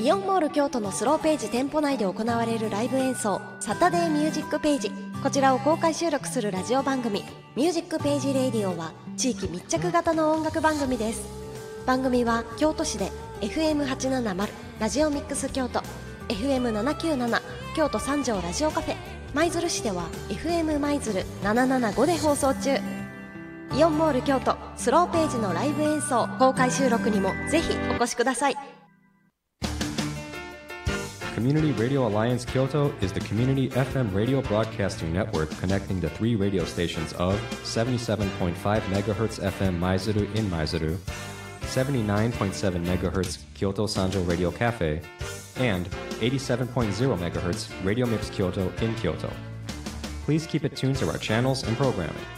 イオンモール京都のスローページ店舗内で行われるライブ演奏サタデーミュージックページ、こちらを公開収録するラジオ番組ミュージックページレイディオは地域密着型の音楽番組です。番組は京都市で FM870 ラジオミックス京都、 FM797 京都三条ラジオカフェ、舞鶴市では FM 舞鶴775で放送中。イオンモール京都スローページのライブ演奏公開収録にもぜひお越しください。 Community Radio Alliance Kyoto is the community FM radio broadcasting network connecting the 3 radio stations of 77.5 MHz FM Maizuru in Maizuru, 79.7 MHz Kyoto Sanjo Radio Cafe, and 87.0 MHz Radio Mix Kyoto in Kyoto. Please keep it tuned to our channels and programming.